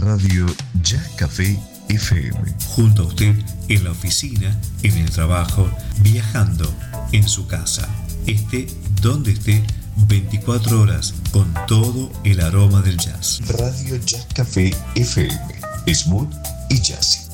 Radio Ya Café FM. Junto a usted en la oficina, en el trabajo, viajando, en su casa. Esté donde esté, 24 horas con todo el aroma del jazz. Radio Ya Café FM. Smooth y jazzy.